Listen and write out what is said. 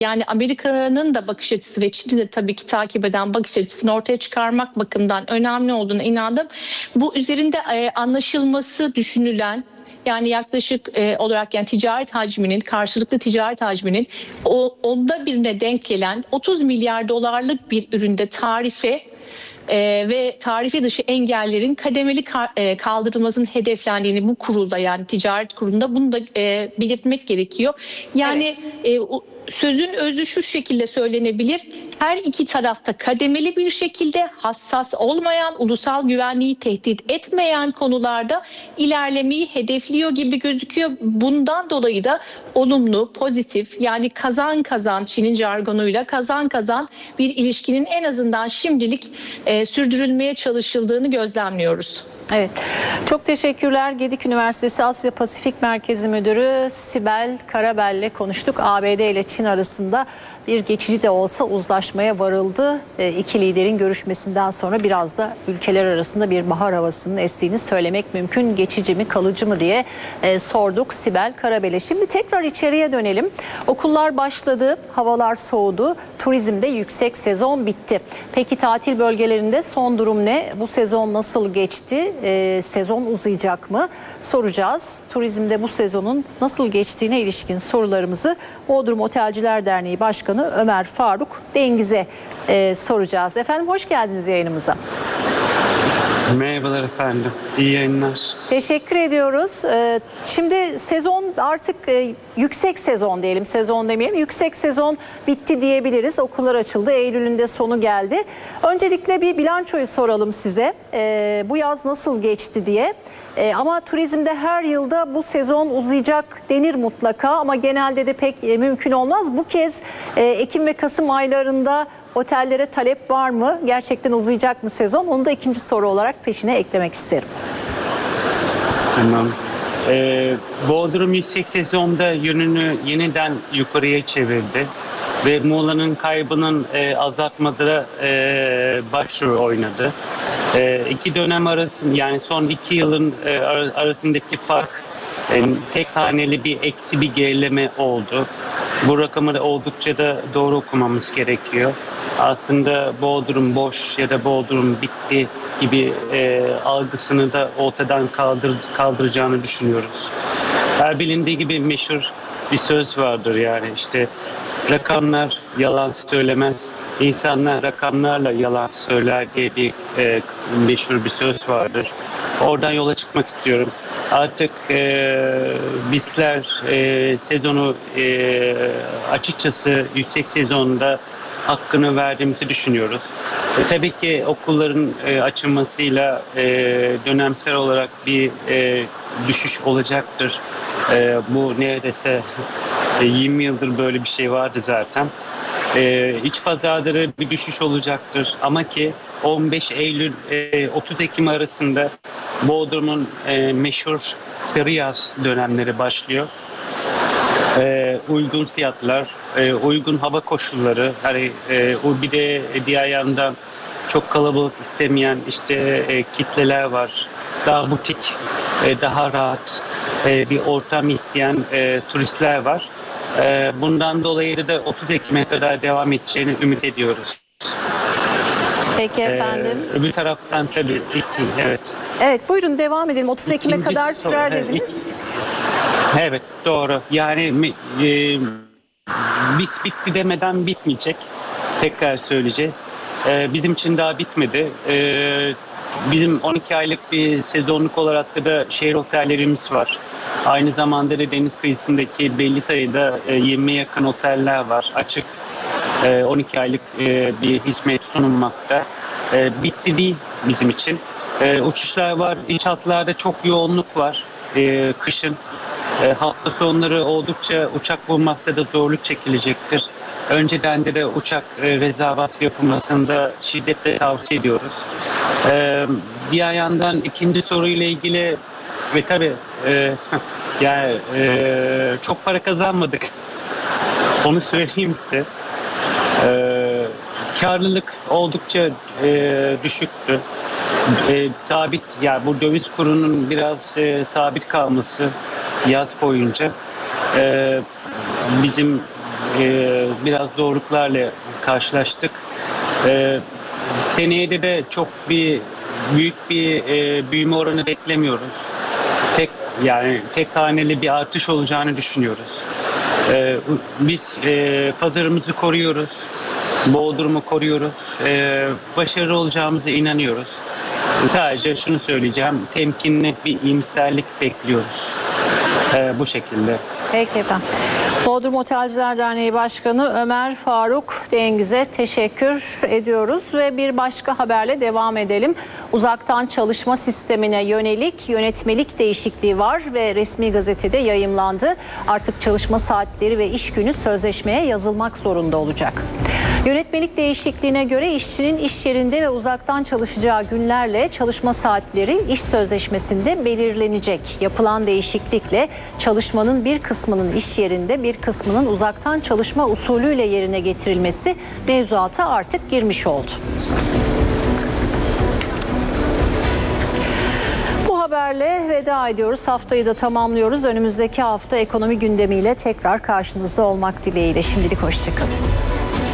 Yani Amerika'nın da bakış açısı ve Çin'i de tabii ki takip eden bakış açısını ortaya çıkarmak bakımından önemli olduğuna inandım. Bu üzerinde anlaşılması düşünülen, yani yaklaşık olarak yani ticaret hacminin, karşılıklı ticaret hacminin onda birine denk gelen 30 milyar dolarlık bir üründe tarife ve tarife dışı engellerin kademeli kaldırılmasının hedeflendiğini bu kurulda, yani ticaret kurulunda bunu da belirtmek gerekiyor. Yani sözün özü şu şekilde söylenebilir. Her iki tarafta kademeli bir şekilde hassas olmayan, ulusal güvenliği tehdit etmeyen konularda ilerlemeyi hedefliyor gibi gözüküyor. Bundan dolayı da olumlu, pozitif, yani kazan kazan, Çin'in jargonuyla kazan kazan bir ilişkinin en azından şimdilik sürdürülmeye çalışıldığını gözlemliyoruz. Evet. Çok teşekkürler. Gedik Üniversitesi Asya Pasifik Merkezi Müdürü Sibel Karabel'le konuştuk. ABD ile Çin arasında bir geçici de olsa uzlaşmaya varıldı. İki liderin görüşmesinden sonra biraz da ülkeler arasında bir bahar havasının estiğini söylemek mümkün. Geçici mi, kalıcı mı diye sorduk Sibel Karabel'e. Şimdi tekrar içeriye dönelim. Okullar başladı, havalar soğudu, turizmde yüksek sezon bitti. Peki tatil bölgelerinde son durum ne? Bu sezon nasıl geçti? Sezon uzayacak mı? Soracağız. Turizmde bu sezonun nasıl geçtiğine ilişkin sorularımızı Bodrum Otelciler Derneği Başkanı Ömer Faruk Dengiz'e soracağız. Efendim hoş geldiniz yayınımıza. Merhabalar efendim. İyi yayınlar. Teşekkür ediyoruz. Şimdi sezon artık yüksek sezon diyelim, sezon demeyelim. Yüksek sezon bitti diyebiliriz. Okullar açıldı. Eylül'ün de sonu geldi. Öncelikle bir bilançoyu soralım size. Bu yaz nasıl geçti diye. Ama turizmde her yılda bu sezon uzayacak denir mutlaka ama genelde de pek mümkün olmaz. Bu kez Ekim ve Kasım aylarında otellere talep var mı? Gerçekten uzayacak mı sezon? Onu da ikinci soru olarak peşine eklemek isterim. Tamam. Bodrum yüksek sezonda yönünü yeniden yukarıya çevirdi. Ve Muğla'nın kaybının azaltmada başrol oynadı. İki dönem arasında, yani son 2 yılın arasındaki fark tek haneli bir eksi bir gerileme oldu. Bu rakamı da oldukça da doğru okumamız gerekiyor. Aslında Bodrum boş ya da Bodrum bitti gibi algısını da ortadan kaldıracağını düşünüyoruz. Her bilindiği gibi meşhur bir söz vardır, yani işte rakamlar yalan söylemez, insanlar rakamlarla yalan söyler diye bir meşhur bir söz vardır. Oradan yola çıkmak istiyorum. Artık bizler sezonu açıkçası yüksek sezonda hakkını verdiğimizi düşünüyoruz. Tabii ki okulların açılmasıyla dönemsel olarak bir düşüş olacaktır. Bu neredeyse 20 yıldır böyle bir şey vardı zaten. İç pazarları bir düşüş olacaktır ama ki 15 Eylül 30 Ekim arasında Bodrum'un meşhur sarı yaz dönemleri başlıyor. Uygun fiyatlar, uygun hava koşulları, hani bir de diğer yandan çok kalabalık istemeyen işte kitleler var. Daha butik, daha rahat bir ortam isteyen turistler var. Bundan dolayı da 30 Ekim'e kadar devam edeceğini ümit ediyoruz. Peki efendim. Öbür taraftan tabii evet. Evet, buyurun devam edelim. 30 Ekim'e kadar sürer dediniz. Evet, doğru. Yani bitti demeden bitmeyecek. Tekrar söyleyeceğiz. Bizim için daha bitmedi. Bizim 12 aylık bir sezonluk olarak da şehir otellerimiz var. Aynı zamanda da deniz kıyısındaki belli sayıda 20'ye yakın oteller var. Açık 12 aylık bir hizmet sunulmakta. Bitti değil bizim için. Uçuşlar var. İç hatlarda çok yoğunluk var. Kışın hafta sonları oldukça uçak bulmakta da zorluk çekilecektir. Önceden de uçak rezervasyon yapılmasını da şiddetle tavsiye ediyoruz. Diğer yandan ikinci soruyla ilgili ve tabii yani çok para kazanmadık. Onu söyleyeyim size. Karlılık oldukça düşüktü. Sabit, yani bu döviz kurunun biraz sabit kalması yaz boyunca bizim biraz zorluklarla karşılaştık. Seneye de çok büyük bir büyüme oranı beklemiyoruz. Tek haneli bir artış olacağını düşünüyoruz. Biz pazarımızı koruyoruz, Bodrum'u koruyoruz, başarılı olacağımıza inanıyoruz. Sadece şunu söyleyeceğim, temkinli bir iyimserlik bekliyoruz bu şekilde. Peki efendim. Bodrum Otelciler Derneği Başkanı Ömer Faruk Dengiz'e teşekkür ediyoruz ve bir başka haberle devam edelim. Uzaktan çalışma sistemine yönelik yönetmelik değişikliği var ve resmi gazetede yayımlandı. Artık çalışma saatleri ve iş günü sözleşmeye yazılmak zorunda olacak. Yönetmelik değişikliğine göre işçinin iş yerinde ve uzaktan çalışacağı günlerle çalışma saatleri iş sözleşmesinde belirlenecek. Yapılan değişiklikle çalışmanın bir kısmının iş yerinde, bir kısmının uzaktan çalışma usulüyle yerine getirilmesi mevzuata artık girmiş oldu. Bu haberle veda ediyoruz. Haftayı da tamamlıyoruz. Önümüzdeki hafta ekonomi gündemiyle tekrar karşınızda olmak dileğiyle. Şimdilik hoşçakalın.